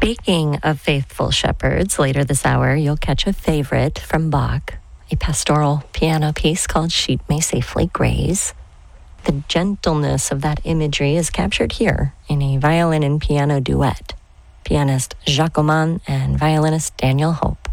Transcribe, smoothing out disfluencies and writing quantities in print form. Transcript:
Speaking of faithful shepherds, later this hour, you'll catch a favorite from Bach, a pastoral piano piece called Sheep May Safely Graze. The gentleness of that imagery is captured here in a violin and piano duet. Pianist Jacques Oman and violinist Daniel Hope.